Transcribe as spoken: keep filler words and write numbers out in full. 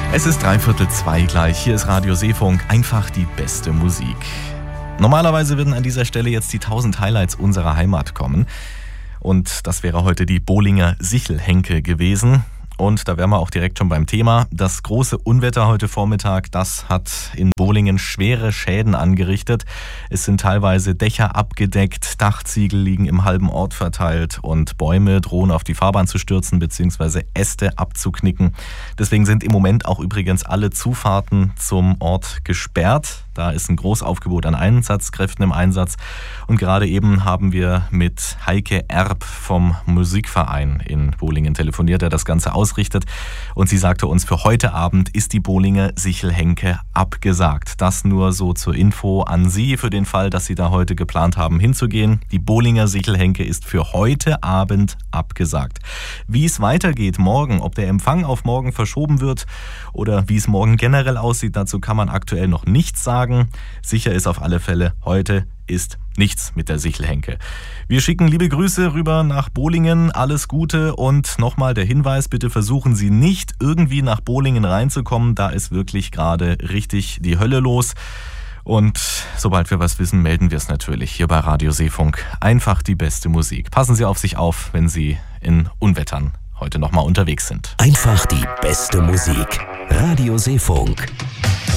Es ist dreiviertel zwei gleich. Hier ist Radio Seefunk. Einfach die beste Musik. Normalerweise würden an dieser Stelle jetzt die tausend Highlights unserer Heimat kommen. Und das wäre heute die Bolinger Sichelhenke gewesen. Und da wären wir auch direkt schon beim Thema. Das große Unwetter heute Vormittag, das hat in Bolingen schwere Schäden angerichtet. Es sind teilweise Dächer abgedeckt, Dachziegel liegen im halben Ort verteilt und Bäume drohen auf die Fahrbahn zu stürzen bzw. Äste abzuknicken. Deswegen sind im Moment auch übrigens alle Zufahrten zum Ort gesperrt. Da ist ein Großaufgebot an Einsatzkräften im Einsatz. Und gerade eben haben wir mit Heike Erb vom Musikverein in Bolingen telefoniert, der das Ganze ausrichtet. Und sie sagte uns, für heute Abend ist die Bolinger Sichelhenke abgesagt. Das nur so zur Info an Sie, für den Fall, dass Sie da heute geplant haben hinzugehen. Die Bolinger Sichelhenke ist für heute Abend abgesagt. Wie es weitergeht morgen, ob der Empfang auf morgen verschoben wird oder wie es morgen generell aussieht, dazu kann man aktuell noch nichts sagen. Sicher ist auf alle Fälle, heute ist nichts mit der Sichelhenke. Wir schicken liebe Grüße rüber nach Bolingen, alles Gute und nochmal der Hinweis, bitte versuchen Sie nicht irgendwie nach Bolingen reinzukommen, da ist wirklich gerade richtig die Hölle los. Und sobald wir was wissen, melden wir es natürlich hier bei Radio Seefunk. Einfach die beste Musik. Passen Sie auf sich auf, wenn Sie in Unwettern heute nochmal unterwegs sind. Einfach die beste Musik. Radio Seefunk.